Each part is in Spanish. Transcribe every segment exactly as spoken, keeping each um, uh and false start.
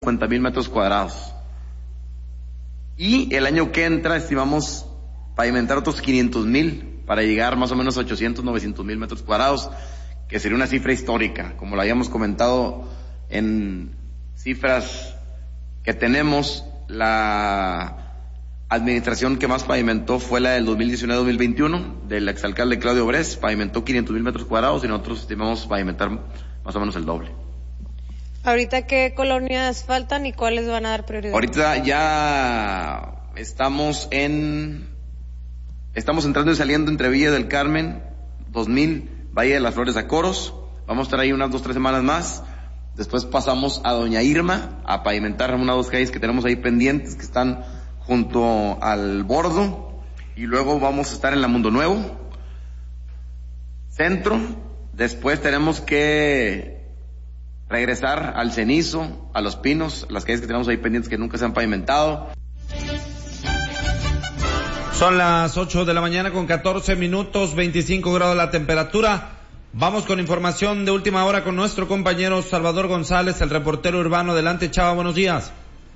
cincuenta mil metros cuadrados. Y el año que entra estimamos pavimentar otros quinientos mil para llegar más o menos a ochocientos, novecientos mil metros cuadrados, que sería una cifra histórica, como lo habíamos comentado en cifras que tenemos. La administración que más pavimentó fue la del dos mil diecinueve dos mil veintiuno, del exalcalde Claudio Bres, pavimentó quinientos mil metros cuadrados y nosotros estimamos pavimentar más o menos el doble. ¿Ahorita qué colonias faltan y cuáles van a dar prioridad? Ahorita ya estamos en, estamos entrando y saliendo entre Villa del Carmen, dos mil, Valle de las Flores a Coros. Vamos a estar ahí unas dos, tres semanas más. Después pasamos a Doña Irma a pavimentar unas dos calles que tenemos ahí pendientes, que están junto al bordo. Y luego vamos a estar en la Mundo Nuevo, centro. Después tenemos que regresar al Cenizo, a Los Pinos, las calles que tenemos ahí pendientes que nunca se han pavimentado. Son las ocho de la mañana con catorce minutos, veinticinco grados la temperatura. Vamos con información de última hora con nuestro compañero Salvador González, el reportero urbano. Adelante, Chava, buenos días.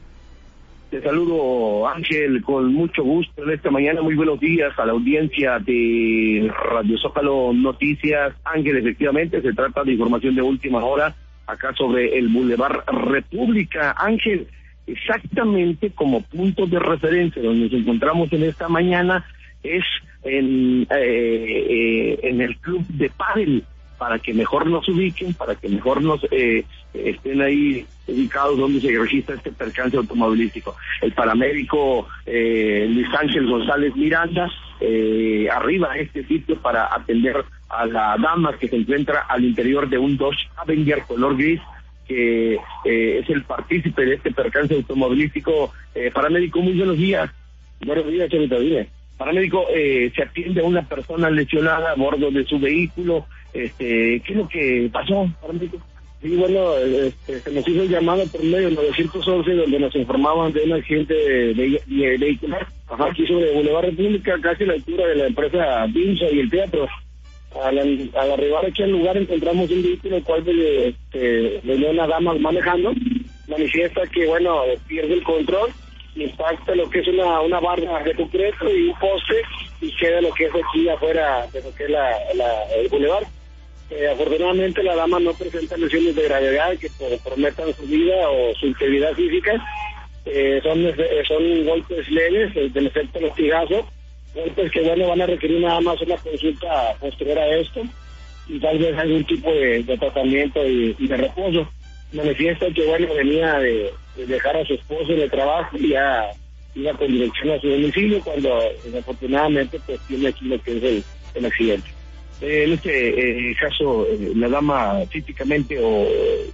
Te saludo, Ángel, con mucho gusto en esta mañana. Muy buenos días a la audiencia de Radio Zócalo Noticias. Ángel, efectivamente, se trata de información de última hora acá sobre el Boulevard República. Ángel, exactamente como punto de referencia donde nos encontramos en esta mañana es en, eh, eh, en el club de pádel, para que mejor nos ubiquen, para que mejor nos eh, estén ahí ubicados donde se registra este percance automovilístico. El paramédico eh, Luis Ángel González Miranda eh, arriba a este sitio para atender a la dama que se encuentra al interior de un Dodge Avenger color gris, que eh, es el partícipe de este percance automovilístico. Eh, paramédico, muy buenos días. Buenos días, chavita, dime. Paramédico, eh, se atiende a una persona lesionada a bordo de su vehículo. Este, ¿qué es lo que pasó, paramédico? Sí, bueno, este, se nos hizo el llamado por medio de novecientos once, donde nos informaban de un accidente de, de, de vehicular, ajá, aquí sobre Boulevard República, casi a la altura de la empresa Vinza y el teatro. Al, al arribar aquí al lugar encontramos un vehículo el cual este, venía una dama manejando, manifiesta que, bueno, pierde el control, impacta lo que es una, una barra de concreto y un poste, y queda lo que es aquí afuera de lo que es la, la, el bulevar. Eh, afortunadamente la dama no presenta lesiones de gravedad que prometan su vida o su integridad física. Eh, son, eh, son golpes leves, eh, del efecto lastigazo, golpes que, bueno, van a requerir nada más una consulta posterior a esto y tal vez algún tipo de, de tratamiento y, y de reposo. Manifiesta que, bueno, venía de, de dejar a su esposo en el trabajo y ya iba con dirección a su domicilio cuando desafortunadamente pues tiene aquí lo que es el, el accidente. En este eh, caso, eh, la dama típicamente o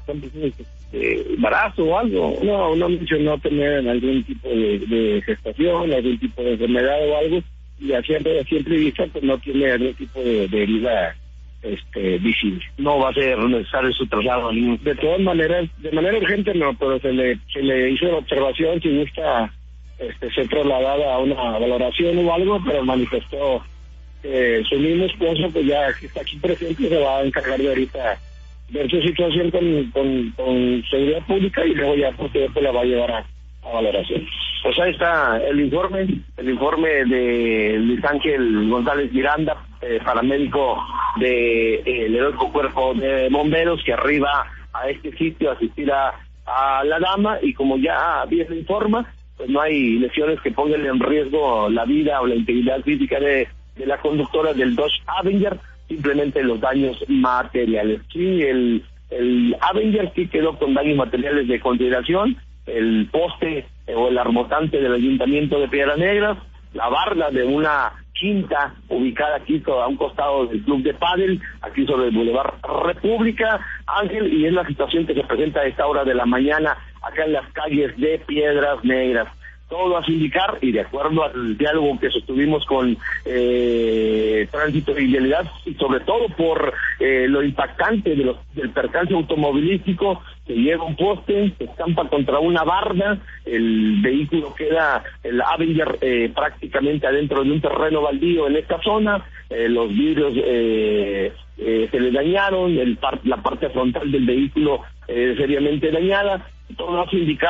eh, embarazo o algo, no, no mencionó tener algún tipo de, de gestación, algún tipo de enfermedad o algo, y a siempre, siempre vista pues no tiene algún tipo de, de herida este, visible. No va a ser necesario su traslado. De todas maneras, de manera urgente no, pero se le, se le hizo la observación, si gusta este, ser trasladada a una valoración o algo, pero manifestó Eh, su mismo esposo, pues ya que está aquí presente, se va a encargar de ahorita ver su situación con, con, con seguridad pública y luego ya posterior pues la va a llevar a, a valoración. Pues ahí está el informe, el informe de Luis Ángel González Miranda, eh, paramédico de eh, el heroico cuerpo de bomberos que arriba a este sitio a asistir a, a la dama, y como ya bien se informa, pues no hay lesiones que pongan en riesgo la vida o la integridad física de de la conductora del Dodge Avenger, simplemente los daños materiales. Sí, el, el Avenger sí quedó con daños materiales de consideración, el poste eh, o el armotante del Ayuntamiento de Piedras Negras, la barda de una quinta ubicada aquí a un costado del club de pádel, aquí sobre el Boulevard República, Ángel, y es la situación que se presenta a esta hora de la mañana acá en las calles de Piedras Negras. Todo a indicar, y de acuerdo al diálogo que sostuvimos con eh, Tránsito y Vialidad, y sobre todo por eh, lo impactante de los, del percance automovilístico, se lleva un poste, se estampa contra una barda, el vehículo queda, el Avenger, eh, prácticamente adentro de un terreno baldío en esta zona, eh, los vidrios eh, eh, se le dañaron, el par, la parte frontal del vehículo eh, seriamente dañada, todo hace indicar